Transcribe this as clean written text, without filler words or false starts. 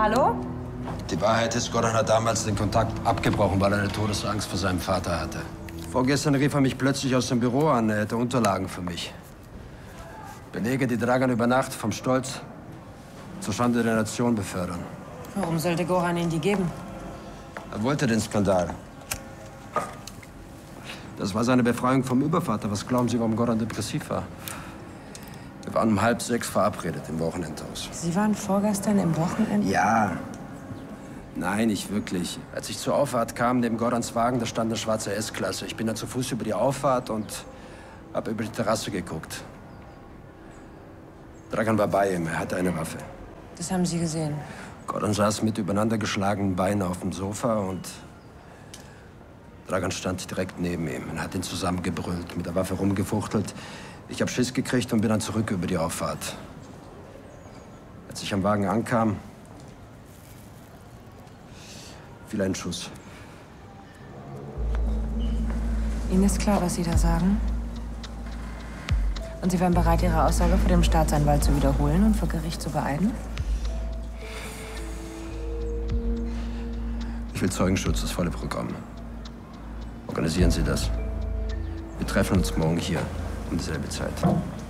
Hallo? Die Wahrheit ist, Goran hat damals den Kontakt abgebrochen, weil er eine Todesangst vor seinem Vater hatte. Vorgestern rief er mich plötzlich aus dem Büro an. Er hätte Unterlagen für mich. Belege, die Dragan über Nacht vom Stolz zur Schande der Nation befördern. Warum sollte Goran Ihnen die geben? Er wollte den Skandal. Das war seine Befreiung vom Übervater. Was glauben Sie, warum Goran depressiv war? Wir waren um 5:30 verabredet im Wochenendhaus. Sie waren vorgestern im Wochenend? Ja. Nein, nicht wirklich. Als ich zur Auffahrt kam, neben Gorans Wagen, da stand eine schwarze S-Klasse. Ich bin dann zu Fuß über die Auffahrt und habe über die Terrasse geguckt. Dragan war bei ihm, er hatte eine Waffe. Das haben Sie gesehen? Goran saß mit übereinander geschlagenen Beinen auf dem Sofa und Dragan stand direkt neben ihm und hat ihn zusammengebrüllt, mit der Waffe rumgefuchtelt. Ich habe Schiss gekriegt und bin dann zurück über die Auffahrt. Als ich am Wagen ankam, fiel ein Schuss. Ihnen ist klar, was Sie da sagen? Und Sie wären bereit, Ihre Aussage vor dem Staatsanwalt zu wiederholen und vor Gericht zu beeiden? Ich will Zeugenschutz, das volle Programm. Organisieren Sie das. Wir treffen uns morgen hier um dieselbe Zeit.